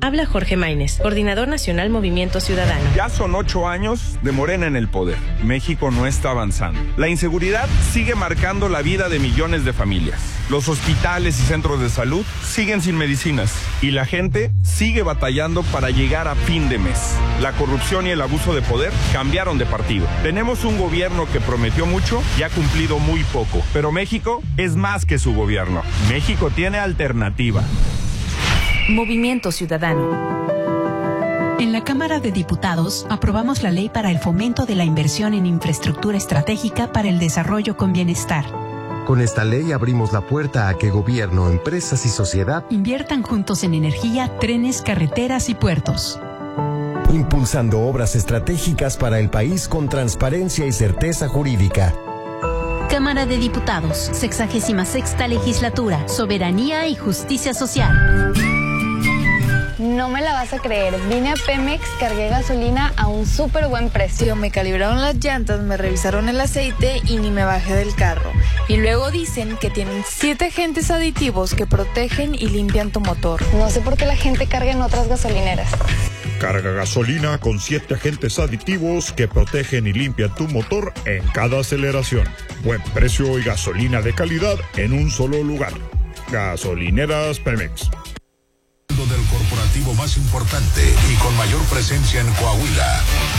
Habla Jorge Maínez, coordinador nacional Movimiento Ciudadano. Ya son 8 años de Morena en el poder. México no está avanzando. La inseguridad sigue marcando la vida de millones de familias. Los hospitales y centros de salud siguen sin medicinas. Y la gente sigue batallando para llegar a fin de mes. La corrupción y el abuso de poder cambiaron de partido. Tenemos un gobierno que prometió mucho y ha cumplido muy poco. Pero México es más que su gobierno. México tiene alternativa. Movimiento Ciudadano. En la Cámara de Diputados aprobamos la ley para el fomento de la inversión en infraestructura estratégica para el desarrollo con bienestar. Con esta ley abrimos la puerta a que gobierno, empresas y sociedad inviertan juntos en energía, trenes, carreteras y puertos. Impulsando obras estratégicas para el país con transparencia y certeza jurídica. Cámara de Diputados, 66ª Legislatura, Soberanía y Justicia Social. No me la vas a creer, vine a Pemex, cargué gasolina a un súper buen precio. Me calibraron las llantas, me revisaron el aceite y ni me bajé del carro. Y luego dicen que tienen 7 agentes aditivos que protegen y limpian tu motor. No sé por qué la gente carga en otras gasolineras. Carga gasolina con 7 agentes aditivos que protegen y limpian tu motor en cada aceleración. Buen precio y gasolina de calidad en un solo lugar. Gasolineras Pemex. Del corporativo más importante y con mayor presencia en Coahuila.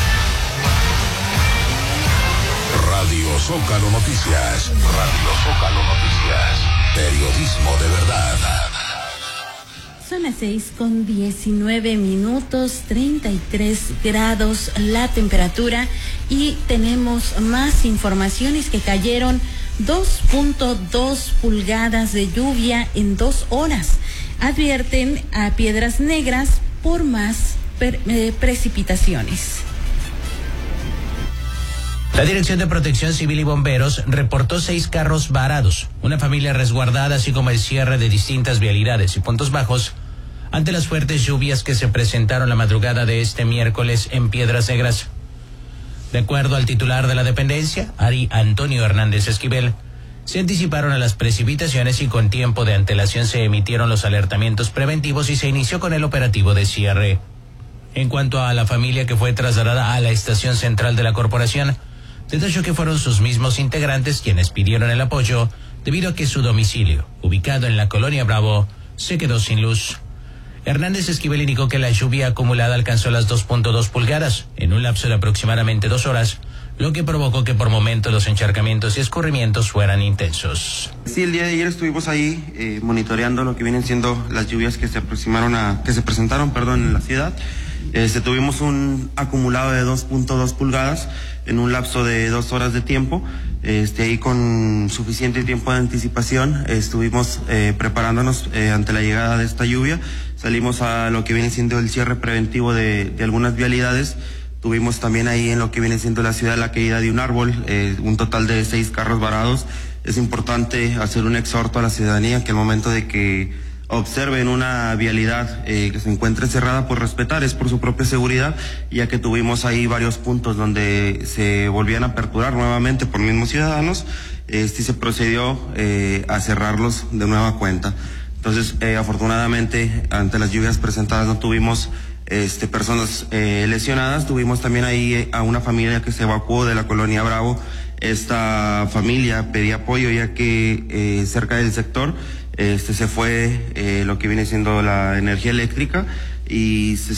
Radio Zócalo Noticias. Radio Zócalo Noticias. Periodismo de verdad. Son las 6:19, 33 grados la temperatura y tenemos más informaciones que cayeron 2.2 pulgadas de lluvia en 2 horas. Advierten a Piedras Negras por más precipitaciones. La Dirección de Protección Civil y Bomberos reportó 6 carros varados, una familia resguardada, así como el cierre de distintas vialidades y puntos bajos ante las fuertes lluvias que se presentaron la madrugada de este miércoles en Piedras Negras. De acuerdo al titular de la dependencia, Ari Antonio Hernández Esquivel, se anticiparon a las precipitaciones y con tiempo de antelación se emitieron los alertamientos preventivos y se inició con el operativo de cierre. En cuanto a la familia que fue trasladada a la estación central de la corporación, detalló que fueron sus mismos integrantes quienes pidieron el apoyo debido a que su domicilio, ubicado en la colonia Bravo, se quedó sin luz. Hernández Esquivel indicó que la lluvia acumulada alcanzó las 2.2 pulgadas en un lapso de aproximadamente 2 horas, lo que provocó que por momentos los encharcamientos y escurrimientos fueran intensos. Sí, el día de ayer estuvimos ahí monitoreando lo que vienen siendo las lluvias que se presentaron en la ciudad. Tuvimos un acumulado de 2.2 pulgadas en un lapso de 2 horas de tiempo. Ahí con suficiente tiempo de anticipación estuvimos preparándonos ante la llegada de esta lluvia. Salimos a lo que viene siendo el cierre preventivo de algunas vialidades. Tuvimos también ahí en lo que viene siendo la ciudad la caída de un árbol, un total de 6 carros varados. Es importante hacer un exhorto a la ciudadanía que al momento de que observen una vialidad que se encuentre cerrada, pues respetar, es por su propia seguridad, ya que tuvimos ahí varios puntos donde se volvían a aperturar nuevamente por mismos ciudadanos, se procedió a cerrarlos de nueva cuenta. Entonces, afortunadamente, ante las lluvias presentadas no tuvimos personas lesionadas. Tuvimos también ahí a una familia que se evacuó de la colonia Bravo. Esta familia pedía apoyo ya que cerca del sector se fue lo que viene siendo la energía eléctrica y se